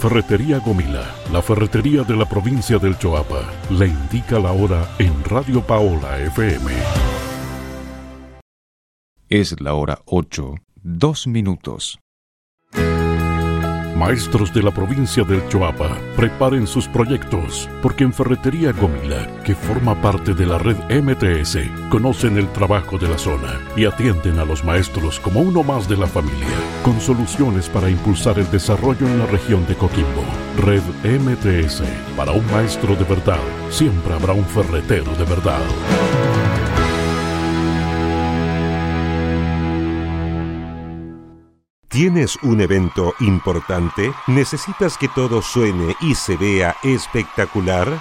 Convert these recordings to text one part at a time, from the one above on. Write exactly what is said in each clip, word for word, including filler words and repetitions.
Ferretería Gomila, la ferretería de la provincia del Choapa, le indica la hora en Radio Paola F M. Es la hora ocho, dos minutos. Maestros de la provincia del Choapa, preparen sus proyectos, porque en Ferretería Gomila, que forma parte de la red M T S, conocen el trabajo de la zona y atienden a los maestros como uno más de la familia, con soluciones para impulsar el desarrollo en la región de Coquimbo. Red M T S, para un maestro de verdad, siempre habrá un ferretero de verdad. ¿Tienes un evento importante? ¿Necesitas que todo suene y se vea espectacular?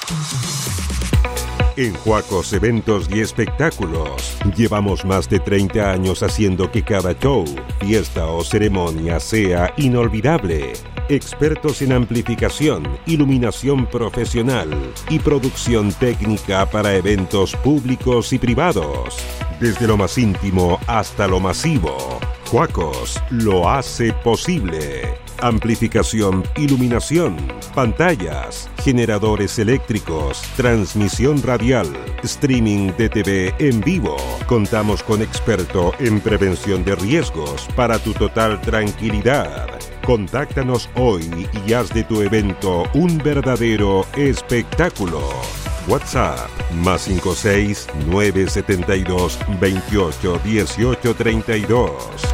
En Huacos Eventos y Espectáculos llevamos más de treinta años haciendo que cada show, fiesta o ceremonia sea inolvidable. Expertos en amplificación, iluminación profesional y producción técnica para eventos públicos y privados. Desde lo más íntimo hasta lo masivo, Huacos lo hace posible. Amplificación, iluminación, pantallas, generadores eléctricos, transmisión radial, streaming de T V en vivo. Contamos con experto en prevención de riesgos para tu total tranquilidad. Contáctanos hoy y haz de tu evento un verdadero espectáculo. WhatsApp más cinco seis nueve siete dos veintiocho dieciocho treinta y dos.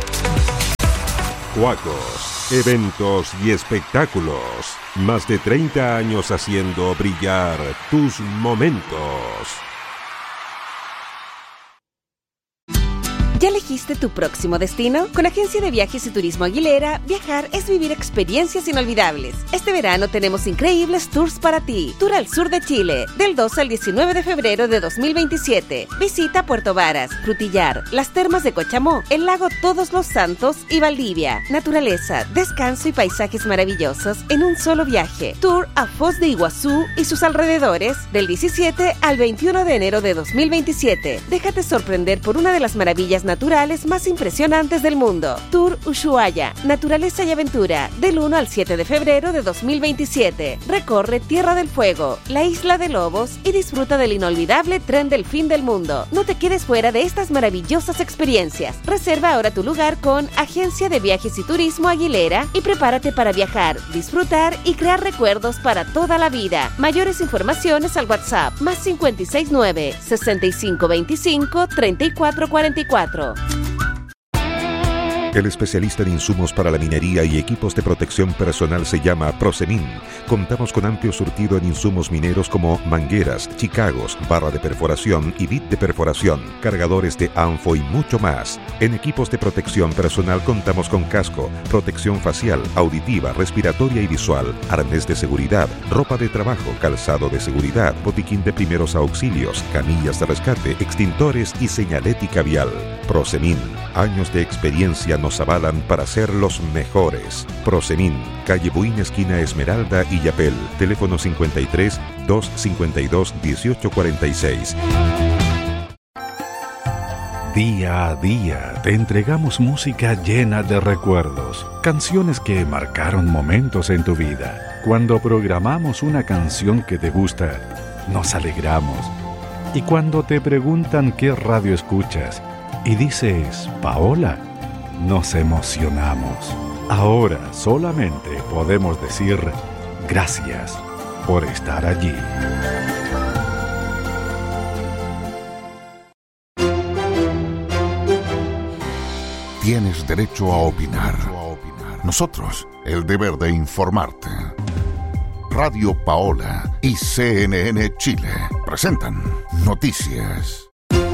Huacos, eventos y espectáculos. Más de treinta años haciendo brillar tus momentos. ¿Ya elegiste tu próximo destino? Con Agencia de Viajes y Turismo Aguilera, viajar es vivir experiencias inolvidables. Este verano tenemos increíbles tours para ti. Tour al sur de Chile, del dos al diecinueve de febrero de dos mil veintisiete. Visita Puerto Varas, Frutillar, las termas de Cochamó, el lago Todos los Santos y Valdivia. Naturaleza, descanso y paisajes maravillosos en un solo viaje. Tour a Foz de Iguazú y sus alrededores, del diecisiete al veintiuno de enero de dos mil veintisiete. Déjate sorprender por una de las maravillas naturales más impresionantes del mundo. Tour Ushuaia, Naturaleza y Aventura, del uno al siete de febrero de dos mil veintisiete. Recorre Tierra del Fuego, la Isla de Lobos y disfruta del inolvidable Tren del Fin del Mundo. No te quedes fuera de estas maravillosas experiencias. Reserva ahora tu lugar con Agencia de Viajes y Turismo Aguilera y prepárate para viajar, disfrutar y crear recuerdos para toda la vida. Mayores informaciones al WhatsApp más cinco seis nueve, sesenta y cinco veinticinco, treinta y cuatro cuarenta y cuatro. El especialista en insumos para la minería y equipos de protección personal se llama Prosemin. Contamos con amplio surtido en insumos mineros como mangueras, chicagos, barra de perforación y bit de perforación, cargadores de ANFO y mucho más. En equipos de protección personal contamos con casco, protección facial, auditiva, respiratoria y visual, arnés de seguridad, ropa de trabajo, calzado de seguridad, botiquín de primeros auxilios, camillas de rescate, extintores y señalética vial. Prosemin, años de experiencia nos avalan para ser los mejores. Prosemin, calle Buin, esquina Esmeralda y Yapel. Teléfono cincuenta y tres, doscientos cincuenta y dos, dieciocho cuarenta y seis. Día a día te entregamos música llena de recuerdos, canciones que marcaron momentos en tu vida. Cuando programamos una canción que te gusta, nos alegramos. Y cuando te preguntan qué radio escuchas y dices Paola, nos emocionamos. Ahora solamente podemos decir gracias por estar allí. Tienes derecho a opinar. Nosotros, el deber de informarte. Radio Paola y C N N Chile presentan Noticias.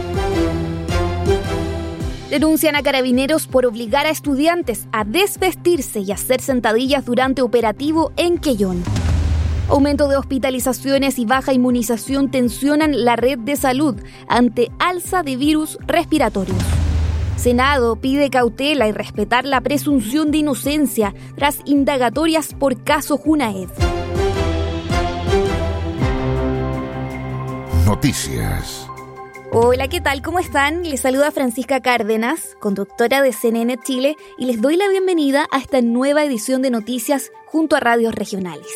Denuncian a carabineros por obligar a estudiantes a desvestirse y hacer sentadillas durante operativo en Quellón. Aumento de hospitalizaciones y baja inmunización tensionan la red de salud ante alza de virus respiratorios. Senado pide cautela y respetar la presunción de inocencia tras indagatorias por caso Junaed. Noticias. Hola, ¿qué tal? ¿Cómo están? Les saluda Francisca Cárdenas, conductora de C N N Chile, y les doy la bienvenida a esta nueva edición de noticias junto a radios regionales.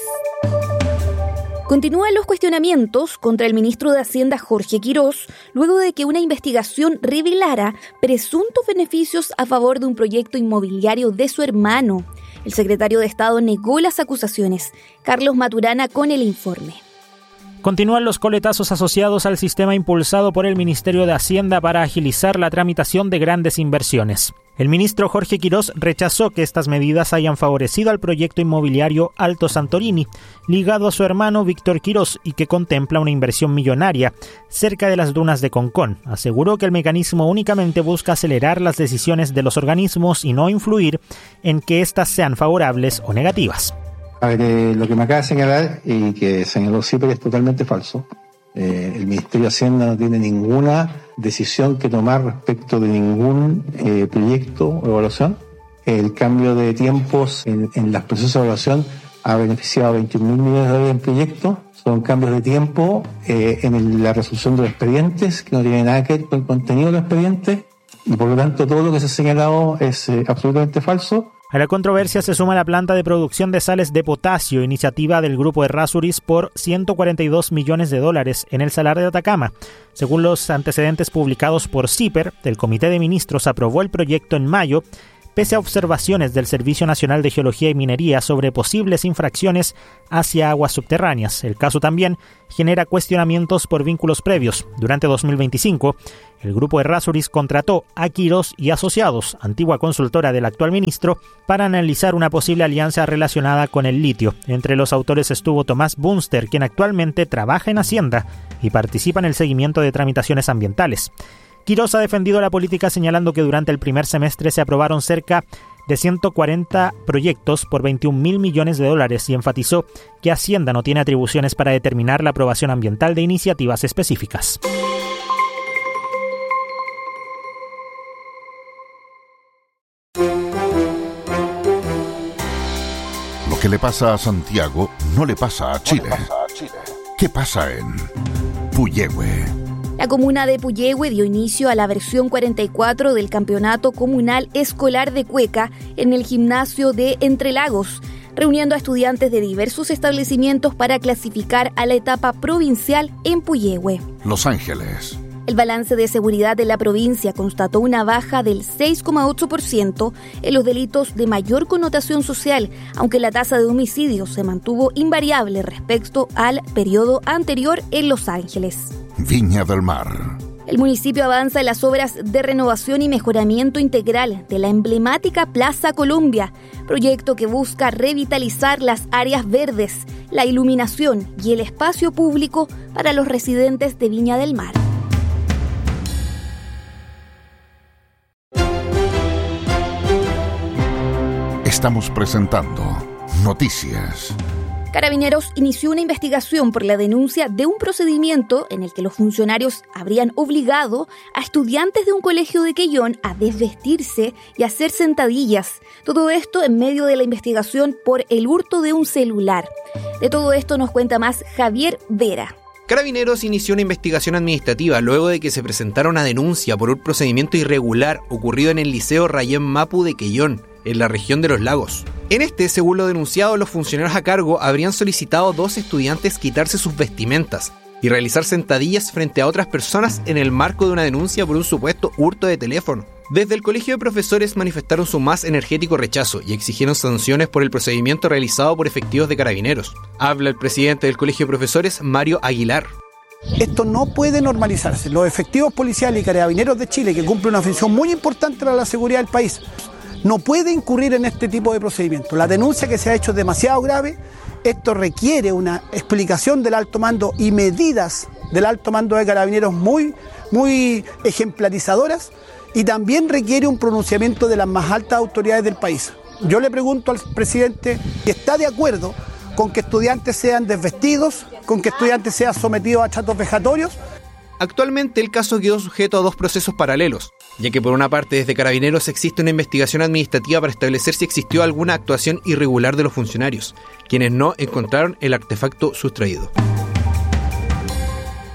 Continúan los cuestionamientos contra el ministro de Hacienda Jorge Quirós, luego de que una investigación revelara presuntos beneficios a favor de un proyecto inmobiliario de su hermano. El secretario de Estado negó las acusaciones. Carlos Maturana con el informe. Continúan los coletazos asociados al sistema impulsado por el Ministerio de Hacienda para agilizar la tramitación de grandes inversiones. El ministro Jorge Quirós rechazó que estas medidas hayan favorecido al proyecto inmobiliario Alto Santorini, ligado a su hermano Víctor Quirós y que contempla una inversión millonaria cerca de las dunas de Concón. Aseguró que el mecanismo únicamente busca acelerar las decisiones de los organismos y no influir en que éstas sean favorables o negativas. A ver, eh, lo que me acaba de señalar y que señaló Zipper es totalmente falso. Eh, el Ministerio de Hacienda no tiene ninguna decisión que tomar respecto de ningún eh, proyecto o evaluación. El cambio de tiempos en, en los procesos de evaluación ha beneficiado a veintiún mil millones de dólares en proyectos. Son cambios de tiempo eh, en el, la resolución de los expedientes, que no tiene nada que ver con el contenido de los expedientes, y por lo tanto todo lo que se ha señalado es eh, absolutamente falso. A la controversia se suma la planta de producción de sales de potasio, iniciativa del grupo Errázuriz por ciento cuarenta y dos millones de dólares en el Salar de Atacama. Según los antecedentes publicados por Zipper, el Comité de Ministros aprobó el proyecto en mayo, pese a observaciones del Servicio Nacional de Geología y Minería sobre posibles infracciones hacia aguas subterráneas. El caso también genera cuestionamientos por vínculos previos. Durante dos mil veinticinco, el grupo Errázuriz contrató a Quirós y Asociados, antigua consultora del actual ministro, para analizar una posible alianza relacionada con el litio. Entre los autores estuvo Tomás Bunster, quien actualmente trabaja en Hacienda y participa en el seguimiento de tramitaciones ambientales. Quirós ha defendido la política señalando que durante el primer semestre se aprobaron cerca de ciento cuarenta proyectos por veintiún mil millones de dólares y enfatizó que Hacienda no tiene atribuciones para determinar la aprobación ambiental de iniciativas específicas. Lo que le pasa a Santiago no le pasa a Chile. ¿Qué pasa en Puyehue? La comuna de Puyehue dio inicio a la versión cuarenta y cuatro del Campeonato Comunal Escolar de Cueca en el gimnasio de Entre Lagos, reuniendo a estudiantes de diversos establecimientos para clasificar a la etapa provincial en Puyehue. Los Ángeles. El balance de seguridad de la provincia constató una baja del seis coma ocho por ciento en los delitos de mayor connotación social, aunque la tasa de homicidios se mantuvo invariable respecto al periodo anterior en Los Ángeles. Viña del Mar. El municipio avanza en las obras de renovación y mejoramiento integral de la emblemática Plaza Colombia, proyecto que busca revitalizar las áreas verdes, la iluminación y el espacio público para los residentes de Viña del Mar. Estamos presentando Noticias. Carabineros inició una investigación por la denuncia de un procedimiento en el que los funcionarios habrían obligado a estudiantes de un colegio de Quellón a desvestirse y hacer sentadillas. Todo esto en medio de la investigación por el hurto de un celular. De todo esto nos cuenta más Javier Vera. Carabineros inició una investigación administrativa luego de que se presentara una denuncia por un procedimiento irregular ocurrido en el Liceo Rayén Mapu de Quellón, en la región de Los Lagos. En este, según lo denunciado, los funcionarios a cargo habrían solicitado a dos estudiantes quitarse sus vestimentas y realizar sentadillas frente a otras personas en el marco de una denuncia por un supuesto hurto de teléfono. Desde el Colegio de Profesores manifestaron su más energético rechazo y exigieron sanciones por el procedimiento realizado por efectivos de Carabineros. Habla el presidente del Colegio de Profesores, Mario Aguilar. Esto no puede normalizarse. Los efectivos policiales y Carabineros de Chile, que cumplen una función muy importante para la seguridad del país, no puede incurrir en este tipo de procedimientos. La denuncia que se ha hecho es demasiado grave. Esto requiere una explicación del alto mando y medidas del alto mando de Carabineros muy, muy ejemplarizadoras, y también requiere un pronunciamiento de las más altas autoridades del país. Yo le pregunto al presidente si está de acuerdo con que estudiantes sean desvestidos, con que estudiantes sean sometidos a tratos vejatorios. Actualmente el caso quedó sujeto a dos procesos paralelos, ya que por una parte desde Carabineros existe una investigación administrativa para establecer si existió alguna actuación irregular de los funcionarios, quienes no encontraron el artefacto sustraído.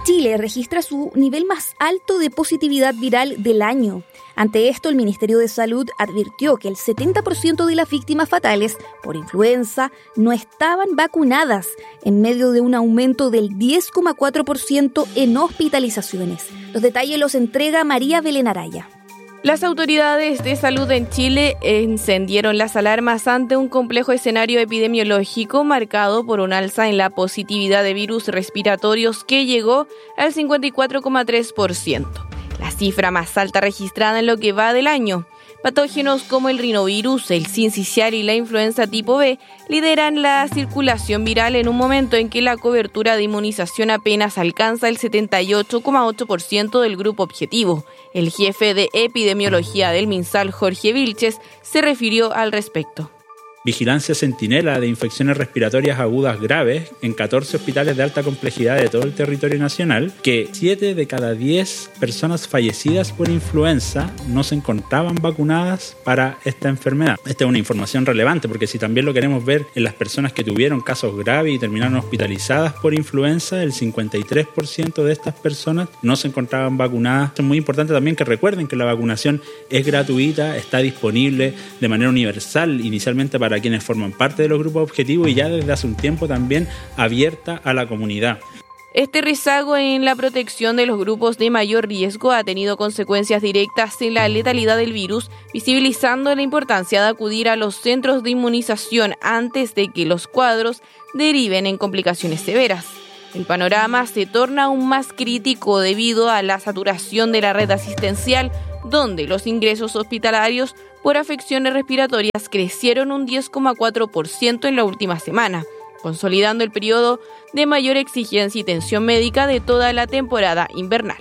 Chile registra su nivel más alto de positividad viral del año. Ante esto, el Ministerio de Salud advirtió que el setenta por ciento de las víctimas fatales por influenza no estaban vacunadas, en medio de un aumento del diez coma cuatro por ciento en hospitalizaciones. Los detalles los entrega María Belén Araya. Las autoridades de salud en Chile encendieron las alarmas ante un complejo escenario epidemiológico marcado por un alza en la positividad de virus respiratorios que llegó al cincuenta y cuatro coma tres por ciento, la cifra más alta registrada en lo que va del año. Patógenos como el rinovirus, el sincicial y la influenza tipo B lideran la circulación viral en un momento en que la cobertura de inmunización apenas alcanza el setenta y ocho coma ocho por ciento del grupo objetivo. El jefe de epidemiología del MinSal, Jorge Vilches, se refirió al respecto. Vigilancia centinela de infecciones respiratorias agudas graves en catorce hospitales de alta complejidad de todo el territorio nacional, que siete de cada diez personas fallecidas por influenza no se encontraban vacunadas para esta enfermedad. Esta es una información relevante porque si también lo queremos ver en las personas que tuvieron casos graves y terminaron hospitalizadas por influenza, el cincuenta y tres por ciento de estas personas no se encontraban vacunadas. Es muy importante también que recuerden que la vacunación es gratuita, está disponible de manera universal inicialmente para quienes forman parte de los grupos objetivos y ya desde hace un tiempo también abierta a la comunidad. Este rezago en la protección de los grupos de mayor riesgo ha tenido consecuencias directas en la letalidad del virus, visibilizando la importancia de acudir a los centros de inmunización antes de que los cuadros deriven en complicaciones severas. El panorama se torna aún más crítico debido a la saturación de la red asistencial, donde los ingresos hospitalarios por afecciones respiratorias crecieron un diez coma cuatro por ciento en la última semana, consolidando el periodo de mayor exigencia y tensión médica de toda la temporada invernal.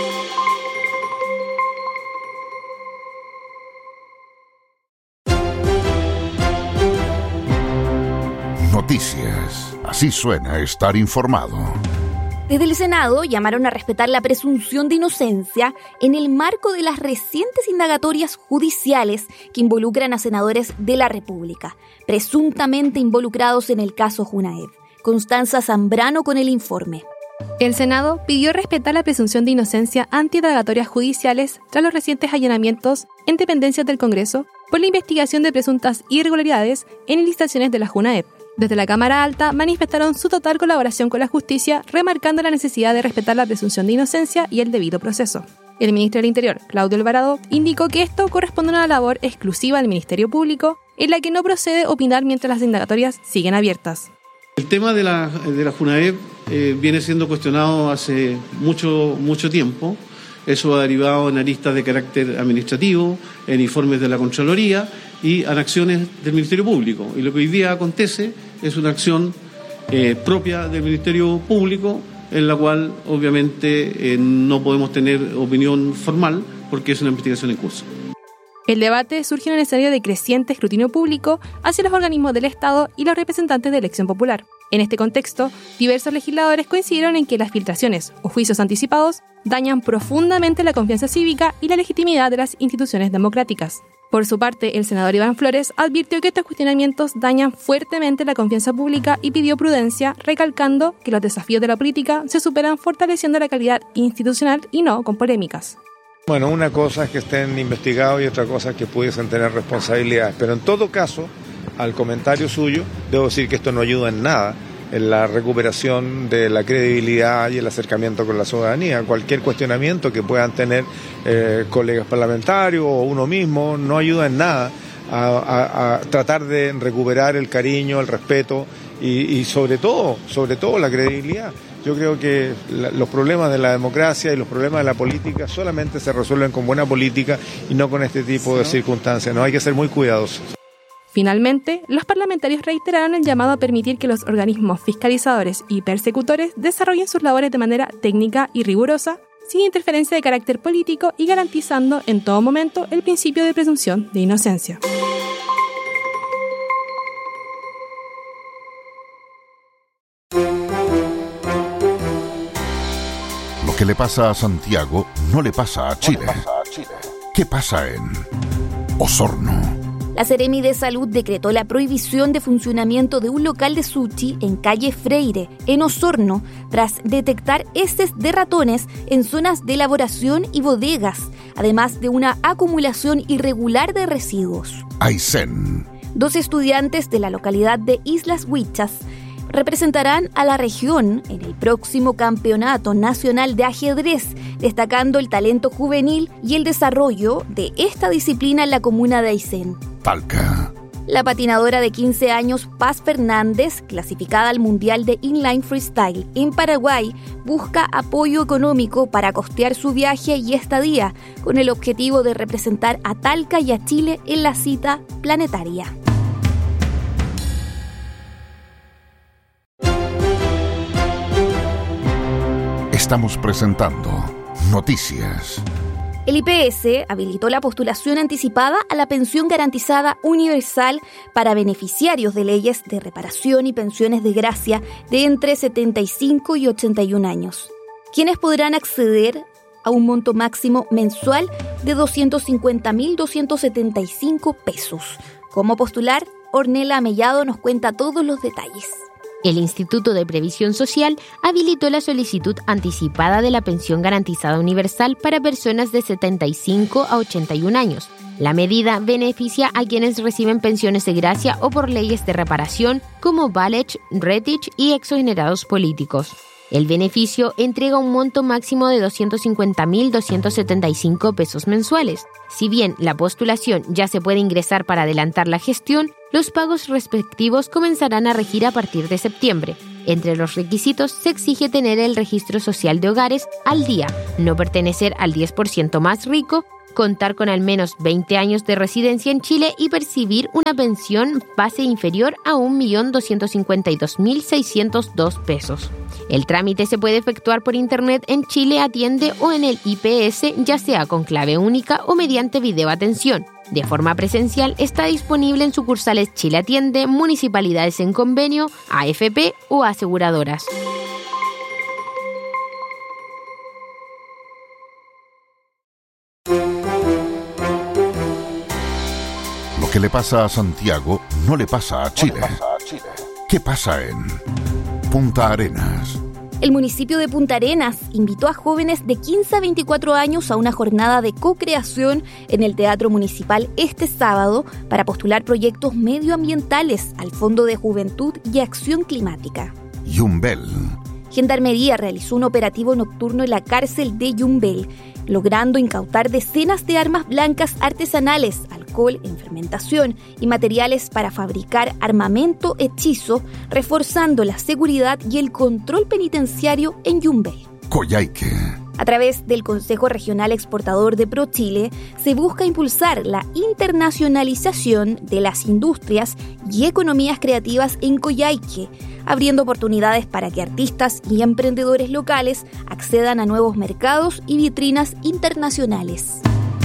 Noticias. Así suena estar informado. Desde el Senado llamaron a respetar la presunción de inocencia en el marco de las recientes indagatorias judiciales que involucran a senadores de la República, presuntamente involucrados en el caso Junaed. Constanza Zambrano con el informe. El Senado pidió respetar la presunción de inocencia ante indagatorias judiciales tras los recientes allanamientos en dependencias del Congreso por la investigación de presuntas irregularidades en licitaciones de la Junaed. Desde la Cámara Alta manifestaron su total colaboración con la justicia, remarcando la necesidad de respetar la presunción de inocencia y el debido proceso. El ministro del Interior, Claudio Alvarado, indicó que esto corresponde a una labor exclusiva del Ministerio Público, en la que no procede opinar mientras las indagatorias siguen abiertas. El tema de la, de la Junaed eh, viene siendo cuestionado hace mucho, mucho tiempo. Eso ha derivado en aristas de carácter administrativo, en informes de la Contraloría y en acciones del Ministerio Público. Y lo que hoy día acontece es una acción eh, propia del Ministerio Público, en la cual obviamente eh, no podemos tener opinión formal porque es una investigación en curso. El debate surge en un escenario de creciente escrutinio público hacia los organismos del Estado y los representantes de elección popular. En este contexto, diversos legisladores coincidieron en que las filtraciones o juicios anticipados dañan profundamente la confianza cívica y la legitimidad de las instituciones democráticas. Por su parte, el senador Iván Flores advirtió que estos cuestionamientos dañan fuertemente la confianza pública y pidió prudencia, recalcando que los desafíos de la política se superan fortaleciendo la calidad institucional y no con polémicas. Bueno, una cosa es que estén investigados y otra cosa es que pudiesen tener responsabilidades, pero en todo caso, al comentario suyo, debo decir que esto no ayuda en nada en la recuperación de la credibilidad y el acercamiento con la ciudadanía. Cualquier cuestionamiento que puedan tener eh, colegas parlamentarios o uno mismo no ayuda en nada a, a, a tratar de recuperar el cariño, el respeto y, y sobre todo, sobre todo la credibilidad. Yo creo que la, los problemas de la democracia y los problemas de la política solamente se resuelven con buena política y no con este tipo de circunstancias. No hay que ser muy cuidadosos. Finalmente, los parlamentarios reiteraron el llamado a permitir que los organismos fiscalizadores y persecutores desarrollen sus labores de manera técnica y rigurosa, sin interferencia de carácter político y garantizando en todo momento el principio de presunción de inocencia. Lo que le pasa a Santiago no le pasa a Chile. ¿Qué pasa en Osorno? La Seremi de Salud decretó la prohibición de funcionamiento de un local de sushi en calle Freire, en Osorno, tras detectar heces de ratones en zonas de elaboración y bodegas, además de una acumulación irregular de residuos. Aysén. Dos estudiantes de la localidad de Islas Huichas representarán a la región en el próximo Campeonato Nacional de Ajedrez, destacando el talento juvenil y el desarrollo de esta disciplina en la comuna de Aysén. Talca. La patinadora de quince años Paz Fernández, clasificada al Mundial de Inline Freestyle en Paraguay, busca apoyo económico para costear su viaje y estadía, con el objetivo de representar a Talca y a Chile en la cita planetaria. Estamos presentando Noticias. El I P S habilitó la postulación anticipada a la pensión garantizada universal para beneficiarios de leyes de reparación y pensiones de gracia de entre setenta y cinco y ochenta y un años, quienes podrán acceder a un monto máximo mensual de doscientos cincuenta mil doscientos setenta y cinco pesos. ¿Cómo postular? Ornella Mellado nos cuenta todos los detalles. El Instituto de Previsión Social habilitó la solicitud anticipada de la pensión garantizada universal para personas de setenta y cinco a ochenta y un años. La medida beneficia a quienes reciben pensiones de gracia o por leyes de reparación como Valech, Retich y exonerados políticos. El beneficio entrega un monto máximo de doscientos cincuenta mil doscientos setenta y cinco pesos mensuales. Si bien la postulación ya se puede ingresar para adelantar la gestión, los pagos respectivos comenzarán a regir a partir de septiembre. Entre los requisitos se exige tener el registro social de hogares al día, no pertenecer al diez por ciento más rico, contar con al menos veinte años de residencia en Chile y percibir una pensión base inferior a un millón doscientos cincuenta y dos mil seiscientos dos pesos. El trámite se puede efectuar por internet en Chile Atiende o en el I P S, ya sea con clave única o mediante videoatención. De forma presencial está disponible en sucursales Chile Atiende, municipalidades en convenio, A F P o aseguradoras. Lo que le pasa a Santiago no le pasa a Chile. ¿Qué pasa en Punta Arenas? El municipio de Punta Arenas invitó a jóvenes de quince a veinticuatro años a una jornada de co-creación en el Teatro Municipal este sábado para postular proyectos medioambientales al Fondo de Juventud y Acción Climática. Yumbel. Gendarmería realizó un operativo nocturno en la cárcel de Yumbel, logrando incautar decenas de armas blancas artesanales, alcohol en fermentación y materiales para fabricar armamento hechizo, reforzando la seguridad y el control penitenciario en Yumbel. Coyhaique. A través del Consejo Regional Exportador de ProChile, se busca impulsar la internacionalización de las industrias y economías creativas en Coyhaique, abriendo oportunidades para que artistas y emprendedores locales accedan a nuevos mercados y vitrinas internacionales.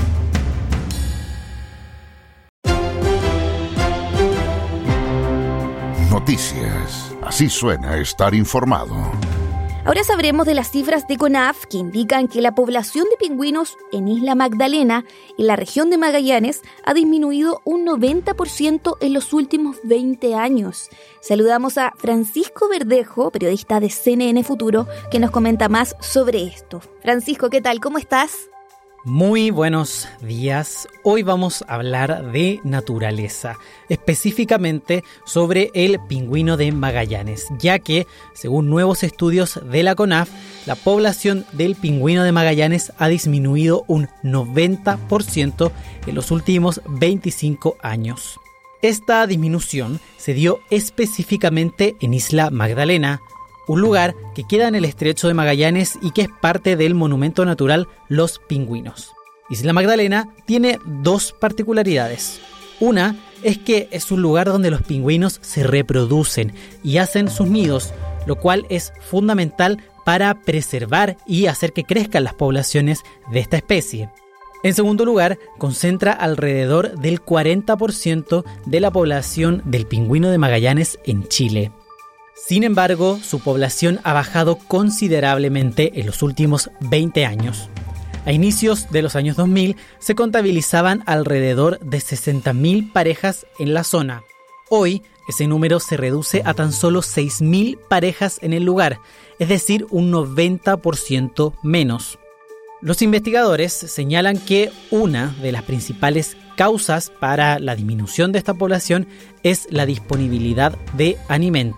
Noticias. Así suena estar informado. Ahora sabremos de las cifras de CONAF que indican que la población de pingüinos en Isla Magdalena, en la región de Magallanes, ha disminuido un noventa por ciento en los últimos veinte años. Saludamos a Francisco Verdejo, periodista de C N N Futuro, que nos comenta más sobre esto. Francisco, ¿qué tal? ¿Cómo estás? Muy buenos días. Hoy vamos a hablar de naturaleza, específicamente sobre el pingüino de Magallanes, ya que, según nuevos estudios de la CONAF, la población del pingüino de Magallanes ha disminuido un noventa por ciento en los últimos veinticinco años. Esta disminución se dio específicamente en Isla Magdalena, un lugar que queda en el estrecho de Magallanes y que es parte del monumento natural Los Pingüinos. Isla Magdalena tiene dos particularidades. Una es que es un lugar donde los pingüinos se reproducen y hacen sus nidos, lo cual es fundamental para preservar y hacer que crezcan las poblaciones de esta especie. En segundo lugar, concentra alrededor del cuarenta por ciento de la población del pingüino de Magallanes en Chile. Sin embargo, su población ha bajado considerablemente en los últimos veinte años. A inicios de los años dos mil se contabilizaban alrededor de sesenta mil parejas en la zona. Hoy, ese número se reduce a tan solo seis mil parejas en el lugar, es decir, un noventa por ciento menos. Los investigadores señalan que una de las principales causas para la disminución de esta población es la disponibilidad de alimento.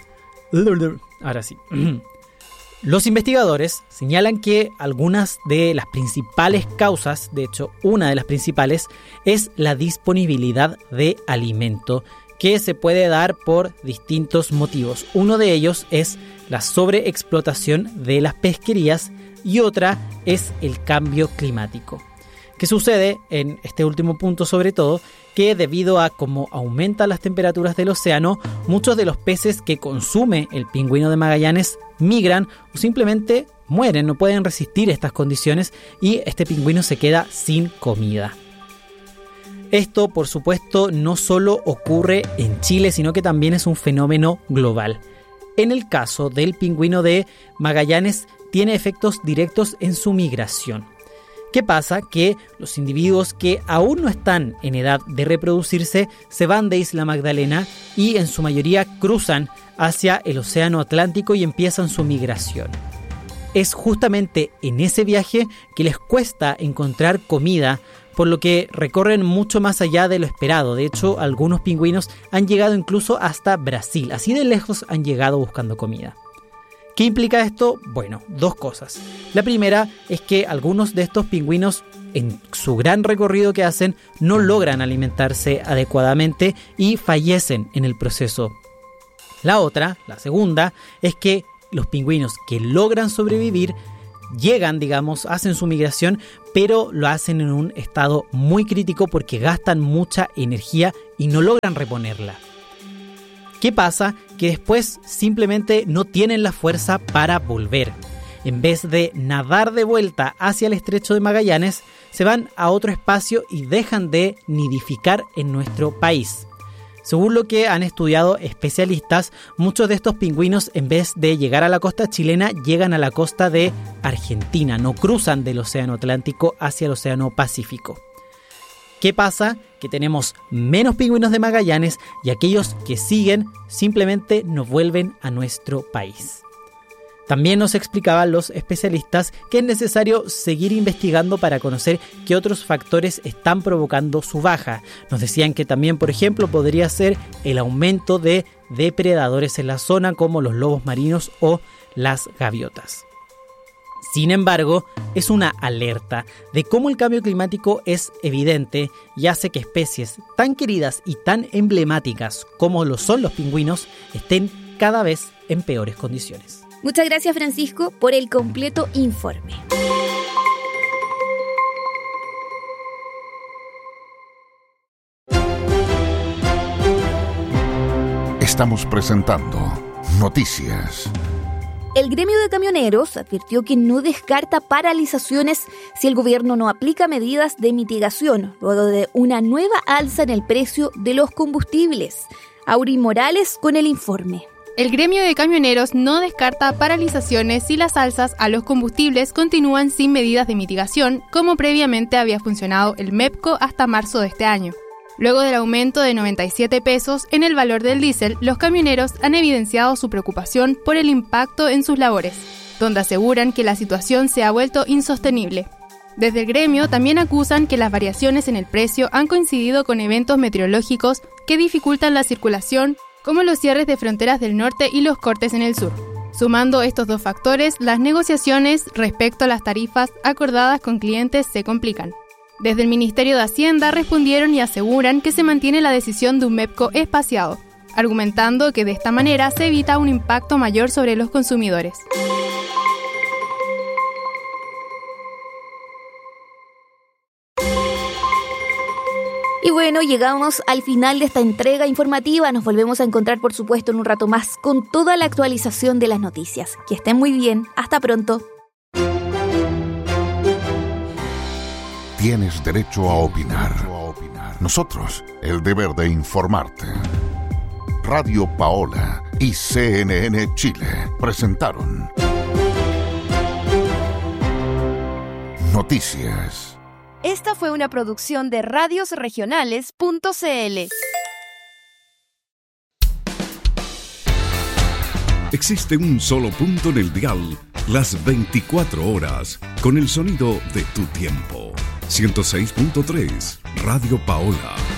Ahora sí. Los investigadores señalan que algunas de las principales causas, de hecho una de las principales, es la disponibilidad de alimento, que se puede dar por distintos motivos. Uno de ellos es la sobreexplotación de las pesquerías y otra es el cambio climático. ¿Qué sucede en este último punto sobre todo? Que debido a cómo aumentan las temperaturas del océano, muchos de los peces que consume el pingüino de Magallanes migran o simplemente mueren, no pueden resistir estas condiciones y este pingüino se queda sin comida. Esto, por supuesto, no solo ocurre en Chile, sino que también es un fenómeno global. En el caso del pingüino de Magallanes, tiene efectos directos en su migración. ¿Qué pasa? Que los individuos que aún no están en edad de reproducirse se van de Isla Magdalena y en su mayoría cruzan hacia el Océano Atlántico y empiezan su migración. Es justamente en ese viaje que les cuesta encontrar comida, por lo que recorren mucho más allá de lo esperado. De hecho, algunos pingüinos han llegado incluso hasta Brasil. Así de lejos han llegado buscando comida. ¿Qué implica esto? Bueno, dos cosas. La primera es que algunos de estos pingüinos, en su gran recorrido que hacen, no logran alimentarse adecuadamente y fallecen en el proceso. La otra, la segunda, es que los pingüinos que logran sobrevivir llegan, digamos, hacen su migración, pero lo hacen en un estado muy crítico porque gastan mucha energía y no logran reponerla. ¿Qué pasa? Que después simplemente no tienen la fuerza para volver. En vez de nadar de vuelta hacia el estrecho de Magallanes, se van a otro espacio y dejan de nidificar en nuestro país. Según lo que han estudiado especialistas, muchos de estos pingüinos, en vez de llegar a la costa chilena, llegan a la costa de Argentina, no cruzan del Océano Atlántico hacia el Océano Pacífico. ¿Qué pasa? Que tenemos menos pingüinos de Magallanes y aquellos que siguen simplemente no vuelven a nuestro país. También nos explicaban los especialistas que es necesario seguir investigando para conocer qué otros factores están provocando su baja. Nos decían que también, por ejemplo, podría ser el aumento de depredadores en la zona como los lobos marinos o las gaviotas. Sin embargo, es una alerta de cómo el cambio climático es evidente y hace que especies tan queridas y tan emblemáticas como lo son los pingüinos estén cada vez en peores condiciones. Muchas gracias, Francisco, por el completo informe. Estamos presentando Noticias. El gremio de camioneros advirtió que no descarta paralizaciones si el gobierno no aplica medidas de mitigación luego de una nueva alza en el precio de los combustibles. Auri Morales con el informe. El gremio de camioneros no descarta paralizaciones si las alzas a los combustibles continúan sin medidas de mitigación, como previamente había funcionado el MEPCO hasta marzo de este año. Luego del aumento de noventa y siete pesos en el valor del diésel, los camioneros han evidenciado su preocupación por el impacto en sus labores, donde aseguran que la situación se ha vuelto insostenible. Desde el gremio también acusan que las variaciones en el precio han coincidido con eventos meteorológicos que dificultan la circulación, como los cierres de fronteras del norte y los cortes en el sur. Sumando estos dos factores, las negociaciones respecto a las tarifas acordadas con clientes se complican. Desde el Ministerio de Hacienda respondieron y aseguran que se mantiene la decisión de un MEPCO espaciado, argumentando que de esta manera se evita un impacto mayor sobre los consumidores. Y bueno, llegamos al final de esta entrega informativa. Nos volvemos a encontrar, por supuesto, en un rato más con toda la actualización de las noticias. Que estén muy bien. Hasta pronto. Tienes derecho a opinar. Nosotros, el deber de informarte. Radio Paola y C N N Chile presentaron noticias. Esta fue una producción de radios regionales punto c l. Existe un solo punto en el dial, las veinticuatro horas, con el sonido de tu tiempo. ciento seis punto tres, Radio Paola.